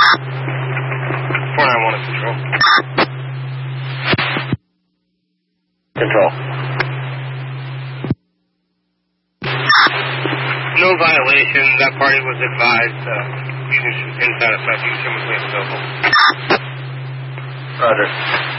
491 is control. Control. No violation. That party was advised using inside of sight. You can available. Roger.